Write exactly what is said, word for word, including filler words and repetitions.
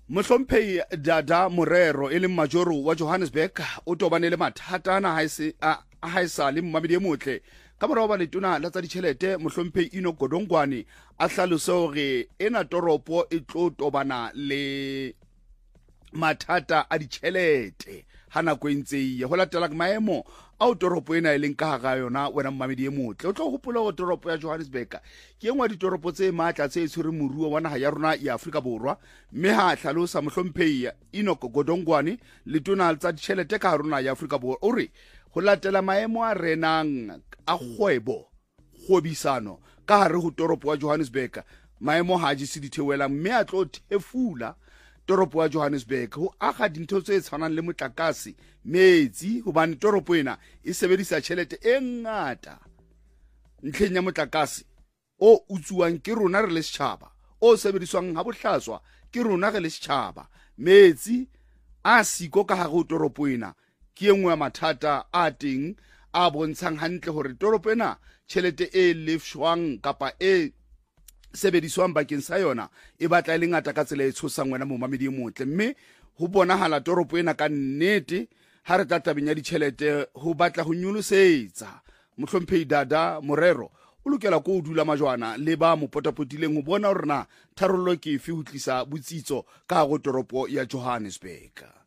Mohlomphei Dada Morero e leng majoro wa Johannesburg o tobane le mathata ana a haesale mmamedi e motle ka morao ba letona la tsa ditjhelete Mohlomphei Enoch Godongwana a hlalose hore ena toropo e tlo tobana le mathata a ditjhelete ha nako e ntse e ho latela maemo a toropo ena e leng ka ga yona wena mmamedi e motle o tlo gopola go toropo ya Johannesburg ke engwe ditoropo tse matla tse tshwere moruo wa naga ya rona ya Afrika Borwa mme ha hlalosa Mohlomphei Enoch Godongwana le tona tsa ditjhelete ka rona ya Afrika Borwa o re ho latela maemo a renang a kgwebo kgobisano ka hare ho toropo ya Johannesburg maemo ha je se dithewela mme a tlo thefula toropo ya Johannesburg ho aga dintho tse tshwanang le motlakase metsi hobane toropo ena e sebedisa tjhelete e ngata ntlheng ya motlakase o utsuwang ke rona re le setjhaba o sebediswang ha bohlaswa ke rona re le setjhaba metsi a siko ka hare ho toropo ena ke engwe ya mathata a teng a bontshang hantle hore toropo ena tjhelete e lefshwang kapa e sebediswang bakeng sa yona e batla le ngata ka tsela e tshosang wena momamedi e motle mme ho bonahala toropo ena ka nnete ha re tatabeng ya ditjhelete ho batla ho nyolosetsa Mohlomphei Dada Morero o lokela ko o dula majwana le ba mo potapotileng ho bona hore na tharollo ke efe ho tlisa botsitso ka go toropo ya Johannesburg.